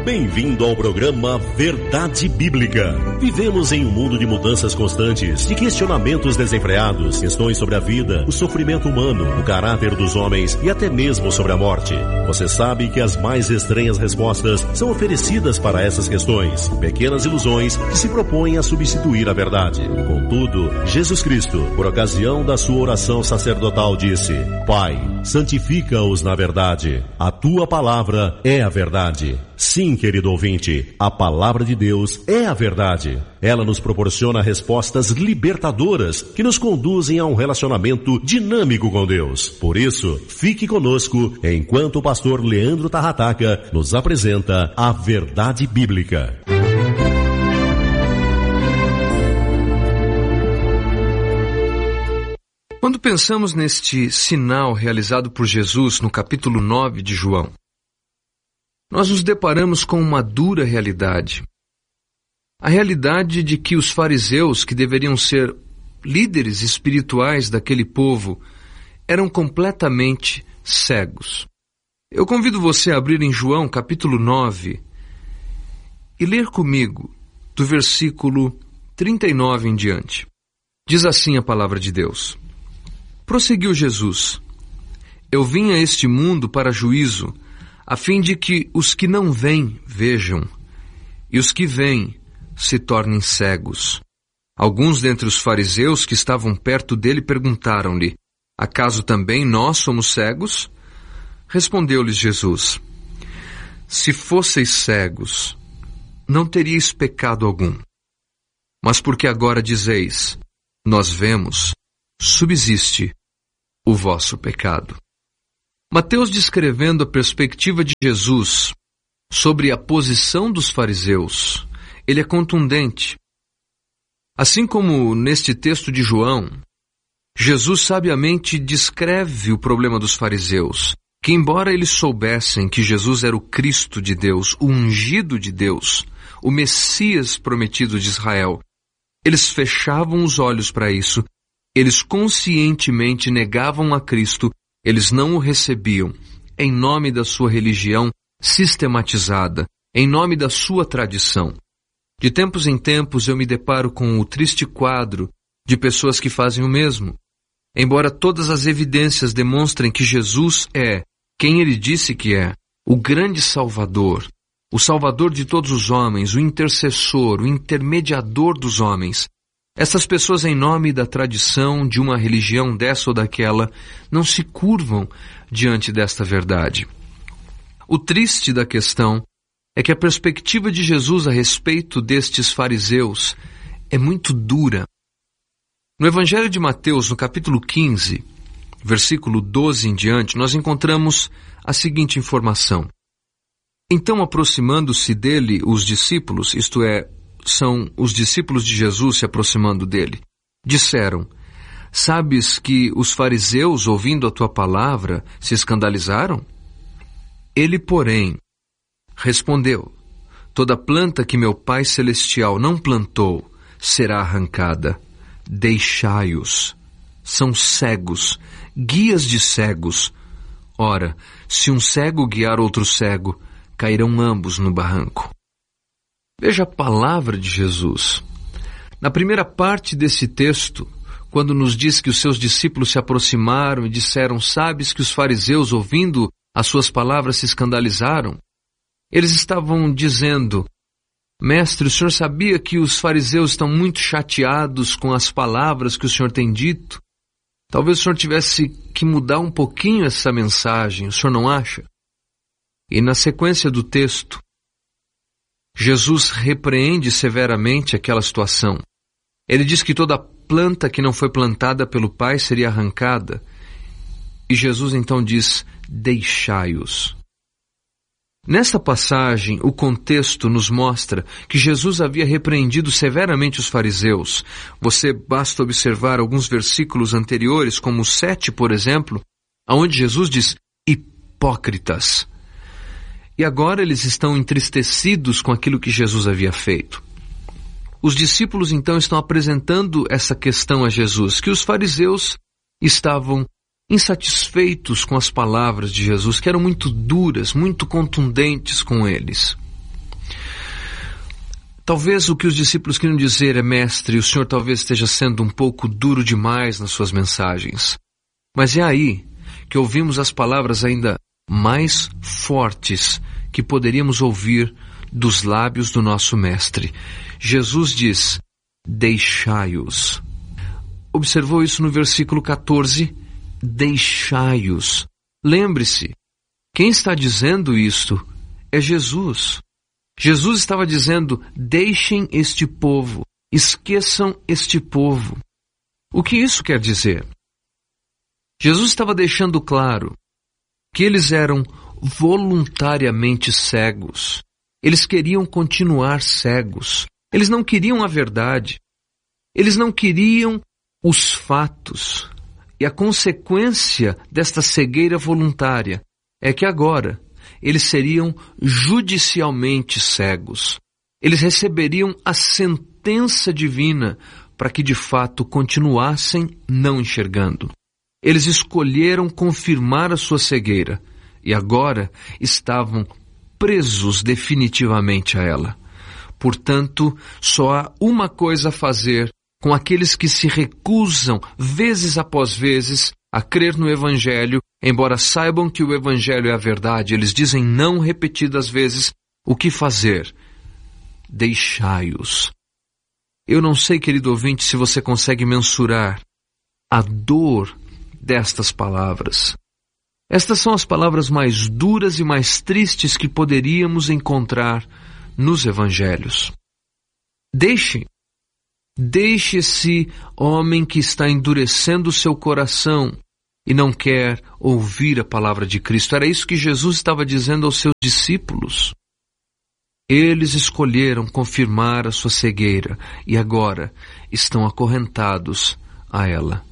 Bem-vindo ao programa Verdade Bíblica. Vivemos em um mundo de mudanças constantes, de questionamentos desenfreados, questões sobre a vida, o sofrimento humano, o caráter dos homens e até mesmo sobre a morte. Você sabe que as mais estranhas respostas são oferecidas para essas questões, pequenas ilusões que se propõem a substituir a verdade. Contudo, Jesus Cristo, por ocasião da sua oração sacerdotal, disse: Pai, santifica-os na verdade. A tua palavra é a verdade. Sim, querido ouvinte, a palavra de Deus é a verdade. Ela nos proporciona respostas libertadoras que nos conduzem a um relacionamento dinâmico com Deus. Por isso, fique conosco enquanto o pastor Leandro Tarrataca nos apresenta a Verdade Bíblica. Quando pensamos neste sinal realizado por Jesus no capítulo 9 de João, nós nos deparamos com uma dura realidade. A realidade de que os fariseus, que deveriam ser líderes espirituais daquele povo, eram completamente cegos. Eu convido você a abrir em João capítulo 9 e ler comigo do versículo 39 em diante. Diz assim a palavra de Deus. Prosseguiu Jesus: Eu vim a este mundo para juízo, a fim de que os que não veem vejam, e os que veem se tornem cegos. Alguns dentre os fariseus que estavam perto dele perguntaram-lhe: Acaso também nós somos cegos? Respondeu-lhes Jesus: Se fosseis cegos, não teríeis pecado algum. Mas porque agora dizeis: Nós vemos, subsiste o vosso pecado. Mateus, descrevendo a perspectiva de Jesus sobre a posição dos fariseus, ele é contundente. Assim como neste texto de João, Jesus sabiamente descreve o problema dos fariseus, que embora eles soubessem que Jesus era o Cristo de Deus, o ungido de Deus, o Messias prometido de Israel, eles fechavam os olhos para isso, eles conscientemente negavam a Cristo. Eles não o recebiam em nome da sua religião sistematizada, em nome da sua tradição. De tempos em tempos eu me deparo com o triste quadro de pessoas que fazem o mesmo. Embora todas as evidências demonstrem que Jesus é quem ele disse que é, o grande Salvador, o Salvador de todos os homens, o intercessor, o intermediador dos homens, essas pessoas, em nome da tradição de uma religião dessa ou daquela, não se curvam diante desta verdade. O triste da questão é que a perspectiva de Jesus a respeito destes fariseus é muito dura. No Evangelho de Mateus, no capítulo 15, versículo 12 em diante, nós encontramos a seguinte informação. Então, aproximando-se dele os discípulos, isto é, são os discípulos de Jesus se aproximando dele, disseram: Sabes que os fariseus, ouvindo a tua palavra, se escandalizaram? Ele, porém, respondeu: Toda planta que meu Pai Celestial não plantou será arrancada. Deixai-os. São cegos, guias de cegos. Ora, se um cego guiar outro cego, cairão ambos no barranco. Veja a palavra de Jesus. Na primeira parte desse texto, quando nos diz que os seus discípulos se aproximaram e disseram: Sabes que os fariseus, ouvindo as suas palavras, se escandalizaram? Eles estavam dizendo: Mestre, o senhor sabia que os fariseus estão muito chateados com as palavras que o senhor tem dito? Talvez o senhor tivesse que mudar um pouquinho essa mensagem, o senhor não acha? E na sequência do texto, Jesus repreende severamente aquela situação. Ele diz que toda planta que não foi plantada pelo Pai seria arrancada. E Jesus então diz: Deixai-os. Nesta passagem, o contexto nos mostra que Jesus havia repreendido severamente os fariseus. Você basta observar alguns versículos anteriores, como o 7, por exemplo, onde Jesus diz: hipócritas. E agora eles estão entristecidos com aquilo que Jesus havia feito. Os discípulos então estão apresentando essa questão a Jesus, que os fariseus estavam insatisfeitos com as palavras de Jesus, que eram muito duras, muito contundentes com eles. Talvez o que os discípulos queriam dizer é: mestre, o senhor talvez esteja sendo um pouco duro demais nas suas mensagens. Mas é aí que ouvimos as palavras ainda mais fortes que poderíamos ouvir dos lábios do nosso mestre. Jesus diz: deixai-os. Observou isso no versículo 14? Deixai-os. Lembre-se, quem está dizendo isto é Jesus. Jesus estava dizendo: deixem este povo, esqueçam este povo. O que isso quer dizer? Jesus estava deixando claro que eles eram voluntariamente cegos. Eles queriam continuar cegos. Eles não queriam a verdade. Eles não queriam os fatos. E a consequência desta cegueira voluntária é que agora eles seriam judicialmente cegos. Eles receberiam a sentença divina para que de fato continuassem não enxergando. Eles escolheram confirmar a sua cegueira e agora estavam presos definitivamente a ela. Portanto, só há uma coisa a fazer com aqueles que se recusam, vezes após vezes, a crer no Evangelho, embora saibam que o Evangelho é a verdade. Eles dizem não repetidas vezes. O que fazer? Deixai-os. Eu não sei, querido ouvinte, se você consegue mensurar a dor destas palavras. Estas são as palavras mais duras e mais tristes que poderíamos encontrar nos Evangelhos. Deixe esse homem que está endurecendo o seu coração e não quer ouvir a palavra de Cristo. Era isso que Jesus estava dizendo aos seus discípulos. Eles escolheram confirmar a sua cegueira e agora estão acorrentados a ela.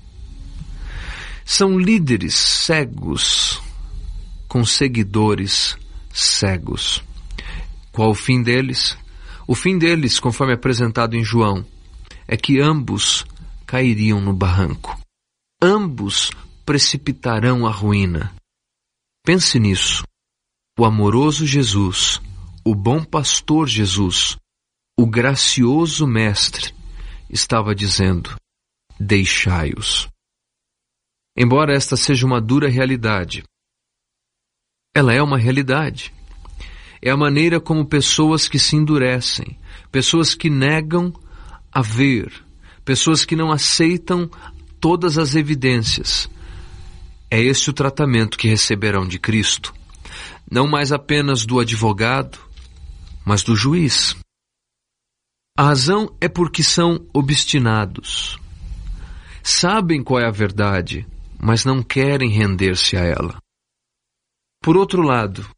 São líderes cegos com seguidores cegos. Qual o fim deles? O fim deles, conforme apresentado em João, é que ambos cairiam no barranco. Ambos precipitarão a ruína. Pense nisso. O amoroso Jesus, o bom pastor Jesus, o gracioso mestre, estava dizendo: deixai-os. Embora esta seja uma dura realidade, ela é uma realidade. É a maneira como pessoas que se endurecem, pessoas que negam a ver, pessoas que não aceitam todas as evidências. É esse o tratamento que receberão de Cristo. Não mais apenas do advogado, mas do juiz. A razão é porque são obstinados. Sabem qual é a verdade, mas não querem render-se a ela. Por outro lado,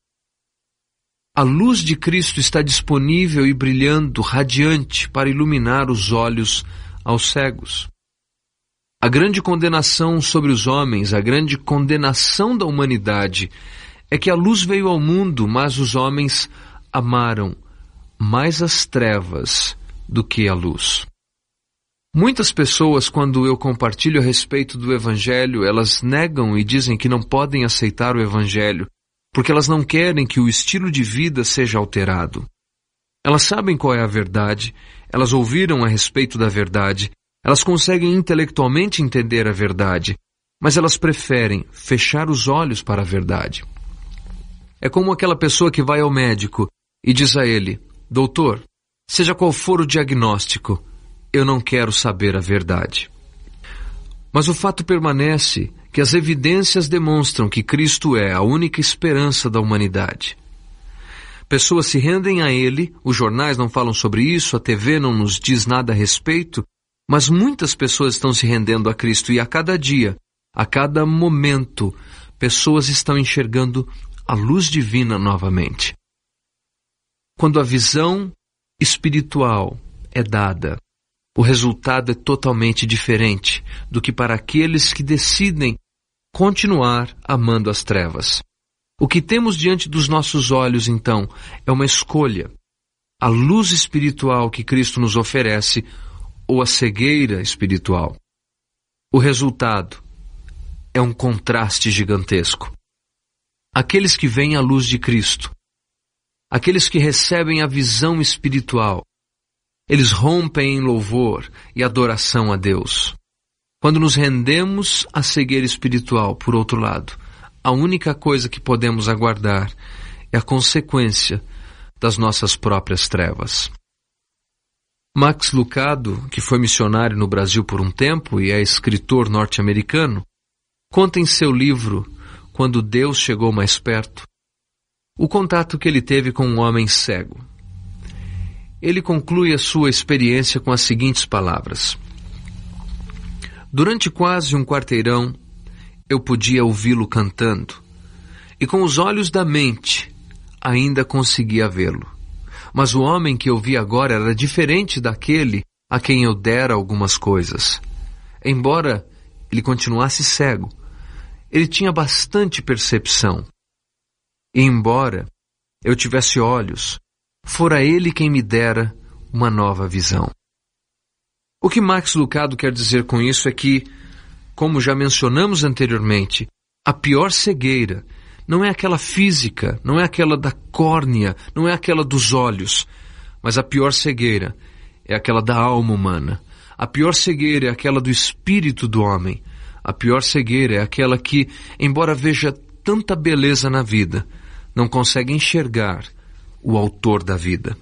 a luz de Cristo está disponível e brilhando, radiante, para iluminar os olhos aos cegos. A grande condenação sobre os homens, a grande condenação da humanidade, é que a luz veio ao mundo, mas os homens amaram mais as trevas do que a luz. Muitas pessoas, quando eu compartilho a respeito do Evangelho, elas negam e dizem que não podem aceitar o Evangelho, porque elas não querem que o estilo de vida seja alterado. Elas sabem qual é a verdade, elas ouviram a respeito da verdade, elas conseguem intelectualmente entender a verdade, mas elas preferem fechar os olhos para a verdade. É como aquela pessoa que vai ao médico e diz a ele: doutor, seja qual for o diagnóstico, eu não quero saber a verdade. Mas o fato permanece que as evidências demonstram que Cristo é a única esperança da humanidade. Pessoas se rendem a Ele, os jornais não falam sobre isso, a TV não nos diz nada a respeito, mas muitas pessoas estão se rendendo a Cristo e a cada dia, a cada momento, pessoas estão enxergando a luz divina novamente. Quando a visão espiritual é dada, o resultado é totalmente diferente do que para aqueles que decidem continuar amando as trevas. O que temos diante dos nossos olhos, então, é uma escolha. A luz espiritual que Cristo nos oferece ou a cegueira espiritual. O resultado é um contraste gigantesco. Aqueles que veem a luz de Cristo, aqueles que recebem a visão espiritual, eles rompem em louvor e adoração a Deus. Quando nos rendemos à cegueira espiritual, por outro lado, a única coisa que podemos aguardar é a consequência das nossas próprias trevas. Max Lucado, que foi missionário no Brasil por um tempo e é escritor norte-americano, conta em seu livro Quando Deus Chegou Mais Perto, o contato que ele teve com um homem cego. Ele conclui a sua experiência com as seguintes palavras: durante quase um quarteirão, eu podia ouvi-lo cantando, e com os olhos da mente ainda conseguia vê-lo. Mas o homem que eu vi agora era diferente daquele a quem eu dera algumas coisas. Embora ele continuasse cego, ele tinha bastante percepção. E embora eu tivesse olhos, fora ele quem me dera uma nova visão. O que Max Lucado quer dizer com isso é que, como já mencionamos anteriormente, a pior cegueira não é aquela física, não é aquela da córnea, não é aquela dos olhos, mas a pior cegueira é aquela da alma humana. A pior cegueira é aquela do espírito do homem. A pior cegueira é aquela que, embora veja tanta beleza na vida, não consegue enxergar o autor da vida.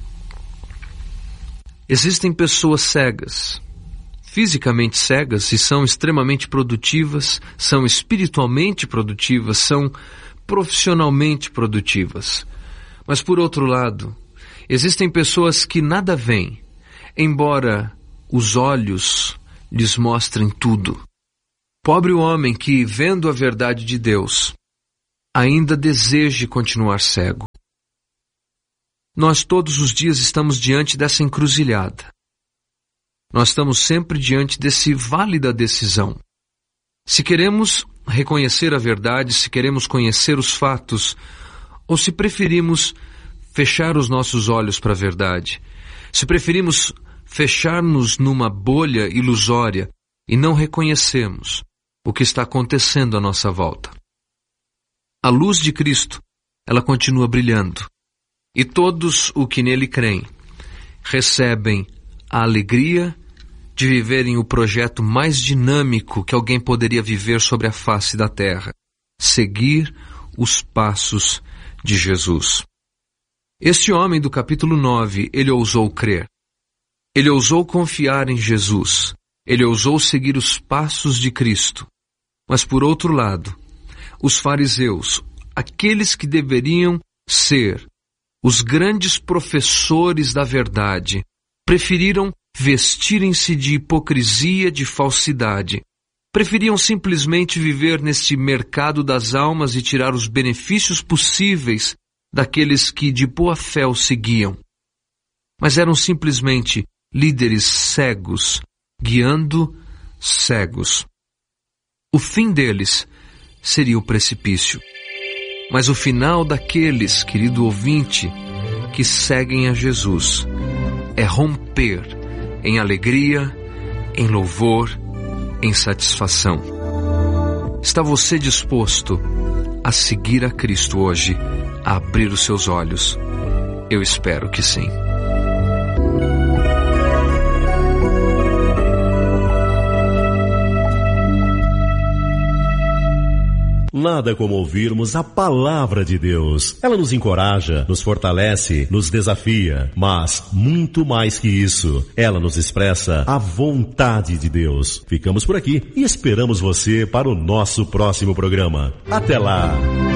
Existem pessoas cegas, fisicamente cegas, e são extremamente produtivas, são espiritualmente produtivas, são profissionalmente produtivas. Mas, por outro lado, existem pessoas que nada veem, embora os olhos lhes mostrem tudo. Pobre o homem que, vendo a verdade de Deus, ainda deseje continuar cego. Nós todos os dias estamos diante dessa encruzilhada. Nós estamos sempre diante desse vale da decisão. Se queremos reconhecer a verdade, se queremos conhecer os fatos, ou se preferimos fechar os nossos olhos para a verdade, se preferimos fechar-nos numa bolha ilusória e não reconhecemos o que está acontecendo à nossa volta. A luz de Cristo, ela continua brilhando, e todos os que nele creem recebem a alegria de viverem o projeto mais dinâmico que alguém poderia viver sobre a face da terra: seguir os passos de Jesus. Este homem do capítulo 9, ele ousou crer. Ele ousou confiar em Jesus. Ele ousou seguir os passos de Cristo. Mas, por outro lado, os fariseus, aqueles que deveriam ser os grandes professores da verdade, preferiram vestirem-se de hipocrisia, de falsidade. Preferiam simplesmente viver neste mercado das almas e tirar os benefícios possíveis daqueles que de boa fé o seguiam. Mas eram simplesmente líderes cegos, guiando cegos. O fim deles seria o precipício. Mas o final daqueles, querido ouvinte, que seguem a Jesus, é romper em alegria, em louvor, em satisfação. Está você disposto a seguir a Cristo hoje, a abrir os seus olhos? Eu espero que sim. Nada como ouvirmos a palavra de Deus. Ela nos encoraja, nos fortalece, nos desafia, mas muito mais que isso, ela nos expressa a vontade de Deus. Ficamos por aqui e esperamos você para o nosso próximo programa. Até lá!